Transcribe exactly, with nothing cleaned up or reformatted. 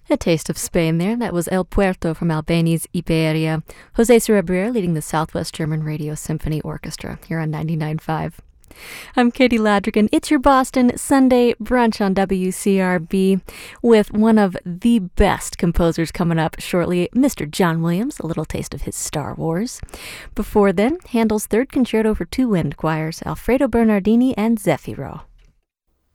A taste of Spain there. That was El Puerto from Albani's Iberia. Jose Cerebrier leading the Southwest German Radio Symphony Orchestra here on ninety-nine point five. I'm Katie Ladrigan. It's your Boston Sunday brunch on W C R B with one of the best composers coming up shortly, Mister John Williams, a little taste of his Star Wars. Before then, Handel's Third Concerto for Two Wind Choirs, Alfredo Bernardini and Zefiro.